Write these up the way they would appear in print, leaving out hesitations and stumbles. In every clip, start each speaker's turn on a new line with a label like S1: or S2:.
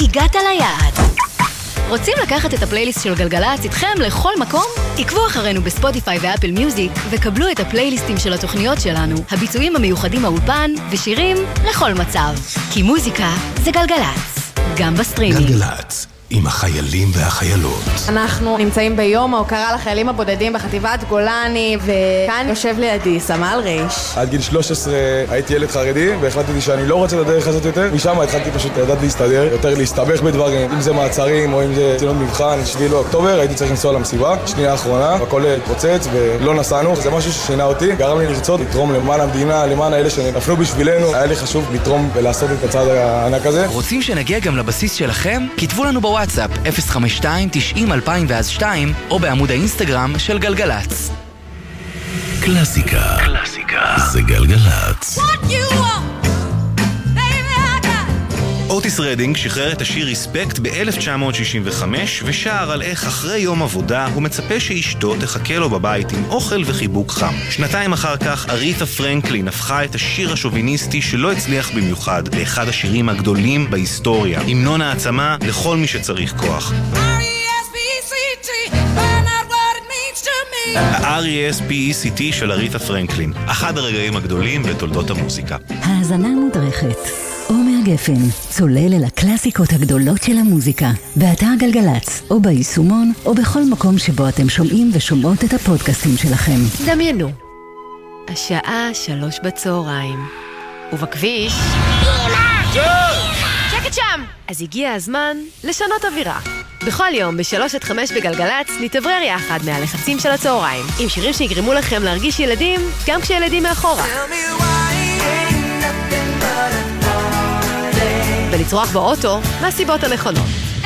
S1: הגעת ליעד. רוצים לקחת את הפלייליסט של גלגלצ איתכם לכל מקום? עקבו אחרינו בספוטיפיי ואפל מיוזיק וקבלו את הפלייליסטים של התוכניות שלנו, הביצועים המיוחדים מהאולפן ושירים לכל מצב. כי מוזיקה זה גלגלצ, גם בסטרימינג.
S2: גלגלצ, עם החיילים והחיילות.
S3: אנחנו נמצאים ביום ההוקרה לחיילים הבודדים בחטיבת גולני, וכאן יושב לידי סמל ריש.
S4: עד גיל 13 הייתי ילד חרדי, והחלטתי שאני לא רוצה את הדרך הזאת יותר. משם התחלתי פשוט לדעת להסתדר, יותר להסתבך בדברים, אם זה מעצרים או אם זה ציונות מבחן. 7 באוקטובר הייתי צריך לנסוע למסיבה, שנייה האחרונה, הכל התפוצץ ולא נסענו. זה משהו ששינה אותי, גרם לי לרצות לתרום למען המדינה, למען האלה שנפלו בשבילנו. היה לי חשוב לתרום ולעשות את הצעד הענק הזה.
S5: רוצים שנגיע גם לבסיס שלכם? כתבו לנו בוואטסאפ 052-90-2002 או בעמוד האינסטגרם של גלגלץ.
S2: קלאסיקה זה גלגלץ.
S6: אוטיס רדינג שחרר את השיר ריספקט ב-1965 ושר על איך אחרי יום עבודה הוא מצפה שאשתו תחכה לו בבית עם אוכל וחיבוק חם. 2 אחר כך אריתה פרנקלין הפכה את השיר השוביניסטי שלא הצליח במיוחד לאחד השירים הגדולים בהיסטוריה, המנון העצמה לכל מי שצריך כוח. ה-R.E.S.P.E.C.T של אריתה פרנקלין, אחד הרגעים הגדולים בתולדות המוזיקה.
S7: האזנה מודרכת. עומר גפן, צולל אל הקלאסיקות הגדולות של המוזיקה, באתר גלגלץ, או ביישומון, או בכל מקום שבו אתם שומעים ושומעות את הפודקאסטים שלכם.
S8: דמיינו, השעה 3 בצהריים, ובכביש... שקט שם! אז הגיע הזמן לשנות אווירה. בכל יום ב3-5 בגלגלץ נתברר יחד מהלחצים של הצהריים, עם שירים שיגרמו לכם להרגיש ילדים, גם כשילדים מאחורה. ולצרוח באוטו מהסיבות הנכונות.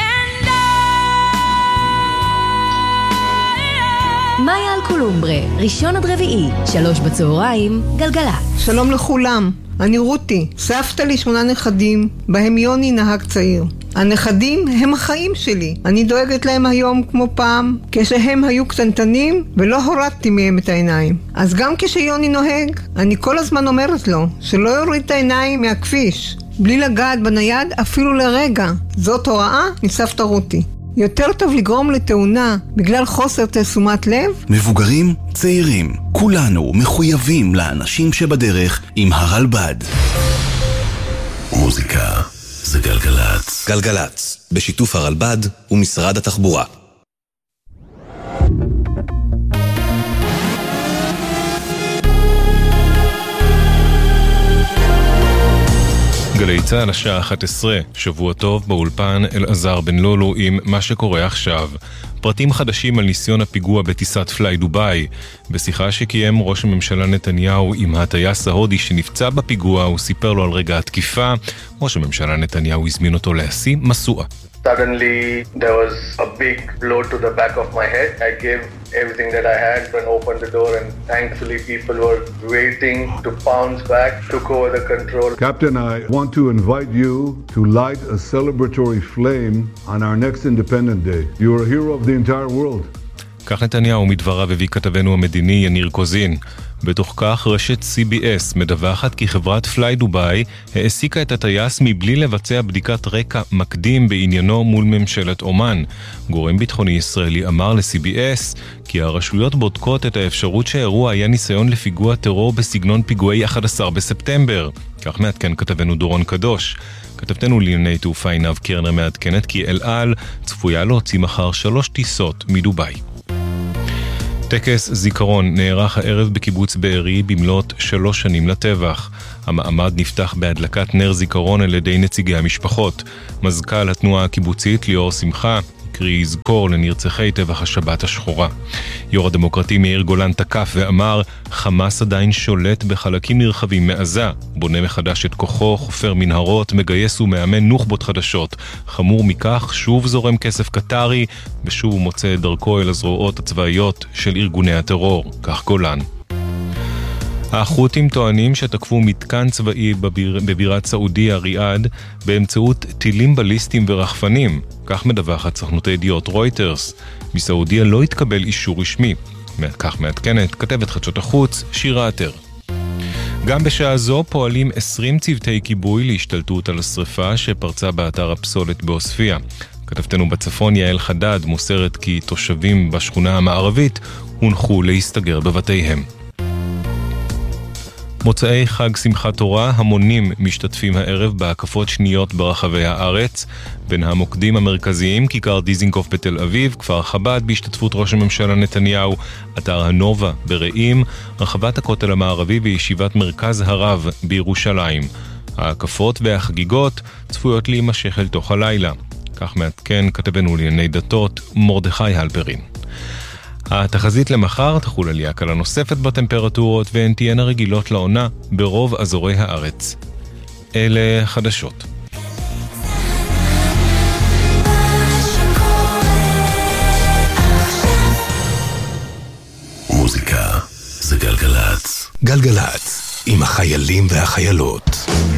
S1: מאיה אלקולומברה, 1-4, 3 בצהריים, גלגלץ.
S9: שלום לכולם, אני רותי, סבתא לי 8 נכדים, בהם יוני נהג צעיר. הנכדים הם החיים שלי, אני דואגת להם היום כמו פעם, כשהם היו קטנטנים ולא הורדתי מהם את העיניים. אז גם כשיוני נוהג, אני כל הזמן אומרת לו שלא יוריד את העיניים מהכביש, בלי לגעת בנייד אפילו לרגע. זאת הוראה מסבתא רותי. יותר טוב לגרום לתאונה בגלל חוסר תשומת לב.
S2: מבוגרים, צעירים, כולנו מחויבים לאנשים שבדרך עם הרלב"ד. מוזיקה זה גלגלץ.
S6: גלגלץ, בשיתוף הרלב"ד ומשרד התחבורה.
S10: גלי צהל השעה 11, שבוע טוב באולפן אלעזר בן לולו עם מה שקורה עכשיו. פרטים חדשים על ניסיון הפיגוע בטיסת פליי דוביי. בשיחה שקיים ראש הממשלה נתניהו עם הטייס ההודי שנפצע בפיגוע, הוא סיפר לו על רגע התקיפה. ראש הממשלה נתניהו הזמין אותו להשיא מסוע.
S11: Suddenly there was a big blow to the back of my head. I gave everything that I had and opened the door, and thankfully people were waiting to bounce back, took over the control.
S12: Captain, I want to invite you to light a celebratory flame on our next Independence Day. You are a hero of the entire world.
S10: כך נתניהו מדבריו הביא כתבנו המדיני יניר קוזין. בתוך כך רשת CBS מדווחת כי חברת פליי דוביי העסיקה את הטייס מבלי לבצע בדיקת רקע מקדים בעניינו מול ממשלת אומן. גורם ביטחוני ישראלי אמר ל-CBS כי הרשויות בודקות את האפשרות שהאירוע היה ניסיון לפיגוע טרור בסגנון פיגועי 11 בספטמבר. כך מעדכן כתבנו דורון קדוש. כתבתנו לענייני תעופה עינב קרנר מעדכנת כי אל על צפויה להוציא מחר 3 טיסות מדוביי. טקס זיכרון נערך הערב בקיבוץ בארי במלאת 3 שנים לטבח. המעמד נפתח בהדלקת נר זיכרון על ידי נציגי המשפחות. מזכ"ל התנועה הקיבוצית ליאור שמחה קרי יזכור לנרצחי טבח השבת השחורה. יו"ר הדמוקרטי מאיר גולן תקף ואמר, חמאס עדיין שולט בחלקים נרחבים מעזה, בונה מחדש את כוחו, חופר מנהרות, מגייס ומאמן נוח'בות חדשות. חמור מכך, שוב זורם כסף קטרי, ושוב מוצא את דרכו אל הזרועות הצבאיות של ארגוני הטרור, כך גולן. החות'ים טוענים שתקפו מתקן צבאי בבירת סעודיה ריאד באמצעות טילים בליסטיים ורחפנים. כך מדווחת סוכנות הידיעות רויטרס. מסעודיה לא התקבל אישור רשמי. כך מעדכנת כתבת חדשות החוץ שירה עטר. גם בשעה זו פועלים 20 צוותי כיבוי להשתלטות על השריפה שפרצה באתר הפסולת בעוספיה. כתבתנו בצפון יעל חדד מוסרת כי תושבים בשכונה המערבית הונחו להסתגר בבתיהם. מוצאי חג שמחת תורה, המונים משתתפים הערב בהקפות שניות ברחבי הארץ. בין המוקדים המרכזיים, כיכר דיזינגוף בתל אביב, כפר חב"ד בהשתתפות ראש הממשלה נתניהו, אתר הנובה ברעים, רחבת הכותל המערבי וישיבת מרכז הרב בירושלים. ההקפות והחגיגות צפויות להימשך אל תוך הלילה. כך מעדכן כתבנו לענייני דתות מרדכי הלפרין. התחזית למחר תחול עלייה קלה נוספת בטמפרטורות והן תהיינה רגילות לעונה ברוב אזורי הארץ. אלה חדשות.
S2: מוזיקה זה גלגלץ. גלגלץ עם החיילים והחיילות.